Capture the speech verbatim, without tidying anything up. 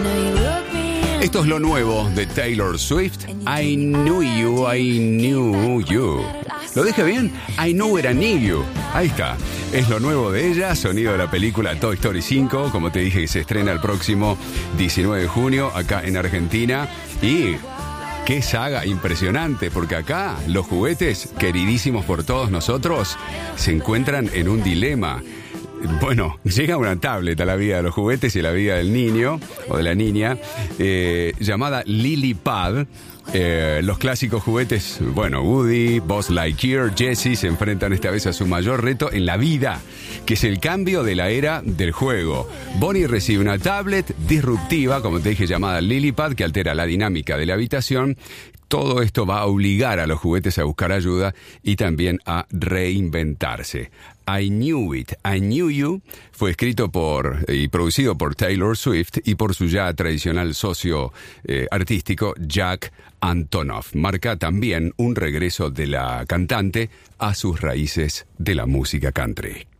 Esto es lo nuevo de Taylor Swift. I knew you, I knew you. ¿Lo dije bien? I knew era knew you. Ahí está. Es lo nuevo de ella, sonido de la película Toy Story cinco. Como te dije, que se estrena el próximo diecinueve de junio acá en Argentina. Y qué saga impresionante, porque acá los juguetes, queridísimos por todos nosotros, se encuentran en un dilema. Bueno, llega una tablet a la vida de los juguetes y a la vida del niño o de la niña, eh, llamada LilyPad. Eh, los clásicos juguetes, bueno, Woody, Buzz Lightyear, Jessie se enfrentan esta vez a su mayor reto en la vida, que es el cambio de la era del juego. Bonnie recibe una tablet disruptiva, como te dije, llamada LilyPad, que altera la dinámica de la habitación. Todo esto va a obligar a los juguetes a buscar ayuda y también a reinventarse. I Knew It, I Knew You fue escrito por y producido por Taylor Swift y por su ya tradicional socio eh, artístico Jack Antonoff. Marca también un regreso de la cantante a sus raíces de la música country.